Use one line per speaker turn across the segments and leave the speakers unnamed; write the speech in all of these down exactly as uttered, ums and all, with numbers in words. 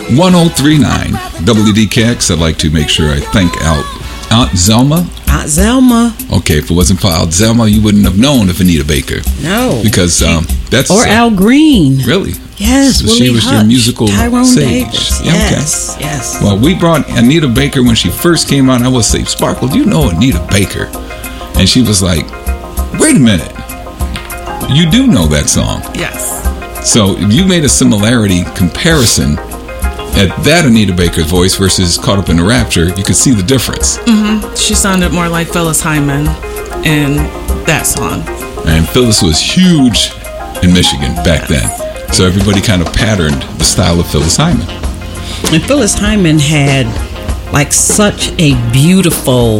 one oh three point nine W D K X. I'd like to make sure I thank out Aunt Zelma.
Aunt Zelma.
Okay, if it wasn't for Aunt Zelma, you wouldn't have known of Anita Baker.
No.
Because um, that's...
Or
uh,
Al Green.
Really?
Yes,
so she was
Hutch,
your musical
Tyrone
sage.
Davis.
Yeah,
yes,
okay.
yes.
Well, we brought Anita Baker when she first came out. I would say, Sparkle, do you know Anita Baker? And she was like, wait a minute. You do know that song.
Yes.
So you made a similarity comparison at that Anita Baker's voice versus Caught Up in the Rapture. You could see the difference.
Mm-hmm. She sounded more like Phyllis Hyman in that song.
And Phyllis was huge in Michigan back then. So everybody kind of patterned the style of Phyllis Hyman.
And Phyllis Hyman had like such a beautiful,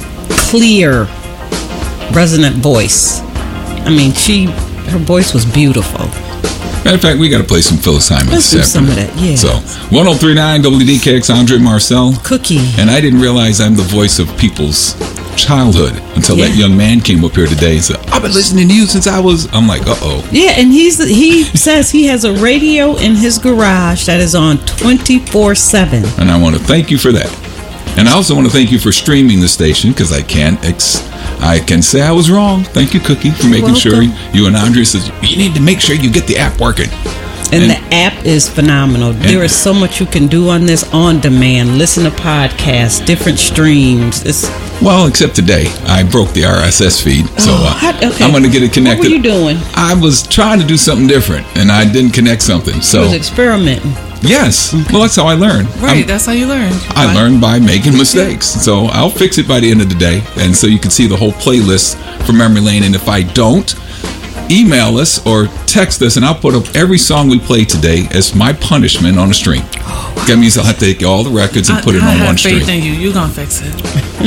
clear, resonant voice. I mean, she, her voice was beautiful.
Matter of fact, we got to play some Phyllis Hyman.
Let's do some of that, yeah.
So, one oh three point nine W D K X, Andre Marcel.
Cookie.
And I didn't realize I'm the voice of people's childhood until
yeah.
that young man came up here today and said, I've been listening to you since I was... I'm like, uh-oh.
Yeah, and he's he says he has a radio in his garage that is on twenty-four seven.
And I want to thank you for that. And I also want to thank you for streaming the station, because I can't... Ex- I can say I was wrong. Thank you, Cookie, for making
Welcome.
sure you and Andre says you need to make sure you get the app working.
And,
and
the app is phenomenal. There is so much you can do on this on demand. Listen to podcasts, different streams. It's
well, except today, I broke the R S S feed, so uh,
oh, okay.
I'm going to get it connected.
What were you doing?
I was trying to do something different, and I didn't connect something. So
I was experimenting.
Yes, well, that's how I learned.
Right,
I'm,
that's how you learn.
I
Why?
learned by making mistakes. So I'll fix it by the end of the day, and so you can see the whole playlist for Memory Lane. And if I don't, email us or text us, and I'll put up every song we play today as my punishment on a stream. Oh, that means I'll have to take all the records and
I,
put it
I
on
have
one stream.
faith in you. You're gonna fix it.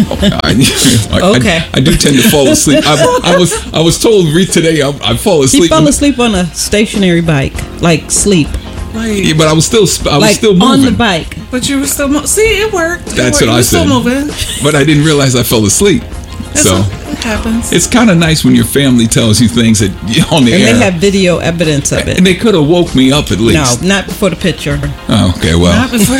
I,
okay.
I, I do tend to fall asleep. I, I was I was told read today I, I fall asleep.
He fell asleep on a stationary bike, like sleep.
Like,
yeah, but I was still I was
like
still moving
on the bike.
But you were still mo- see it worked. It
That's
worked.
what I
you
said.
Still moving.
But I didn't realize I fell asleep.
That's
so
what, it happens.
It's kind of nice when your family tells you things that on the
and
air.
And they have video evidence of it.
And they could have woke me up at least.
No, not before the picture.
Oh, okay, well.
Not before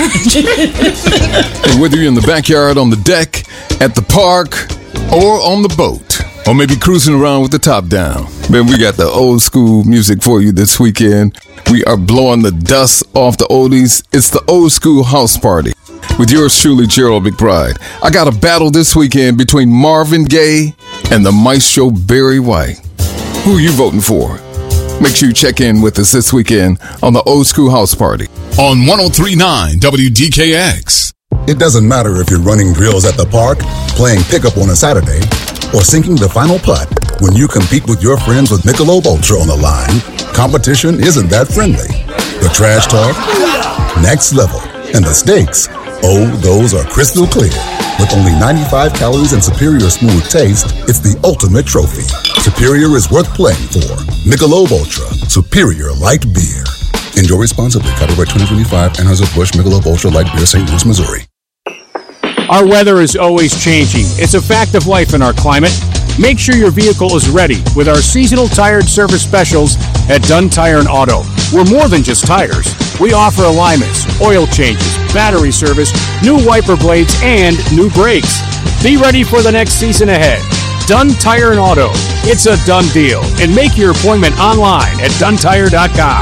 the
And whether you're in the backyard, on the deck, at the park, or on the boat, or maybe cruising around with the top down, man, we got the old school music for you this weekend. We are blowing the dust off the oldies. It's the old school house party with yours truly, Gerald McBride. I got a battle this weekend between Marvin Gaye and the Maestro Barry White. Who are you voting for? Make sure you check in with us this weekend on the old school house party
on one oh three point nine W D K X.
It doesn't matter if you're running drills at the park, playing pickup on a Saturday, or sinking the final putt. When you compete with your friends with Michelob Ultra on the line, competition isn't that friendly. The trash talk, next level, and the stakes, oh, those are crystal clear. With only ninety-five calories and superior smooth taste, it's the ultimate trophy. Superior is worth playing for. Michelob Ultra, superior light beer. Enjoy responsibly. Copyright twenty twenty-five, Anheuser-Busch Michelob Ultra Light Beer, Saint Louis, Missouri.
Our weather is always changing. It's a fact of life in our climate. Make sure your vehicle is ready with our seasonal tire service specials at Dunn Tire and Auto. We're more than just tires. We offer alignments, oil changes, battery service, new wiper blades, and new brakes. Be ready for the next season ahead. Dunn Tire and Auto. It's a done deal. And make your appointment online at Dunn Tire dot com.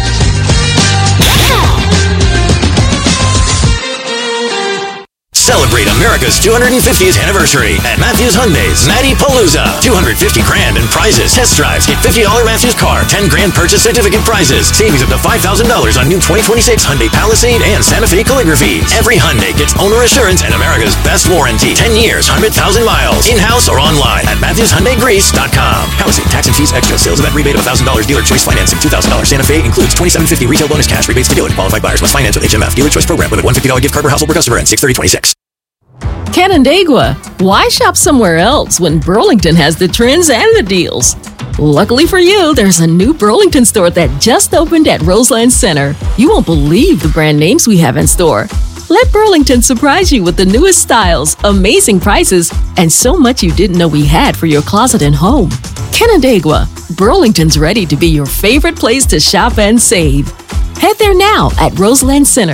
Celebrate America's two hundred fiftieth anniversary at Matthews Hyundai's Matty Palooza. two hundred fifty grand in prizes. Test drives. Get fifty dollars Matthews car. ten grand purchase certificate prizes. Savings up to five thousand dollars on new twenty twenty-six Hyundai Palisade and Santa Fe Calligraphy. Every Hyundai gets owner assurance and America's best warranty. ten years, one hundred thousand miles. In-house or online at Matthews Hyundai Greece dot com. Palisade. Tax and fees extra. Sales event rebate of one thousand dollars. Dealer choice financing. two thousand dollars. Santa Fe includes twenty-seven fifty retail bonus cash rebates to dealer. Qualified buyers must finance with H M F. Dealer choice program. Limit one hundred fifty dollars gift card per household per customer and six thirty twenty-six.
Canandaigua. Why shop somewhere else when Burlington has the trends and the deals? Luckily for you, there's a new Burlington store that just opened at Roseland Center. You won't believe the brand names we have in store. Let Burlington surprise you with the newest styles, amazing prices, and so much you didn't know we had for your closet and home. Canandaigua. Burlington's ready to be your favorite place to shop and save. Head there now at Roseland Center.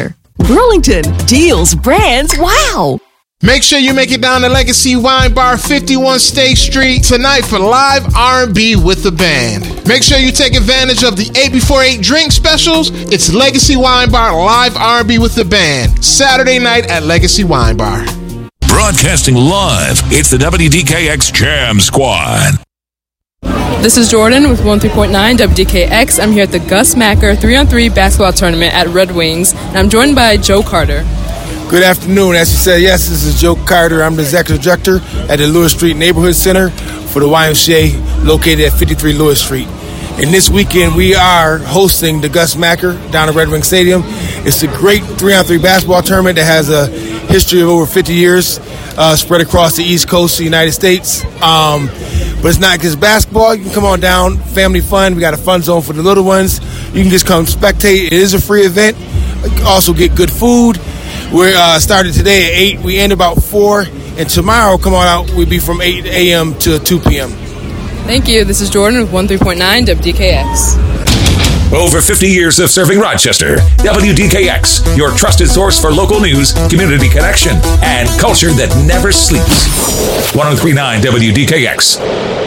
Burlington, deals, brands, wow!
Make sure you make it down to Legacy Wine Bar, fifty-one State Street tonight for live R and B with the band. Make sure you take advantage of the eight before eight drink specials. It's Legacy Wine Bar live R and B with the band, Saturday night at Legacy Wine Bar.
Broadcasting live, it's the W D K X Jam Squad.
This is Jordan with one oh three point nine W D K X. I'm here at the Gus Macker three on three basketball tournament at Red Wings, and I'm joined by Joe Carter.
Good afternoon. As you said, yes, this is Joe Carter. I'm the executive director at the Lewis Street Neighborhood Center for the Y M C A located at fifty-three Lewis Street. And this weekend, we are hosting the Gus Macker down at Red Wing Stadium. It's a great three on three basketball tournament that has a history of over fifty years uh, spread across the East Coast of the United States. Um, but it's not just basketball. You can come on down, family fun. We got a fun zone for the little ones. You can just come spectate. It is a free event. Also get good food. We uh, started today at eight. We end about four. And tomorrow, come on out, we'll be from eight a.m. to two p.m.
Thank you. This is Jordan with one oh three point nine W D K X.
Over fifty years of serving Rochester, W D K X, your trusted source for local news, community connection, and culture that never sleeps. one oh three point nine W D K X.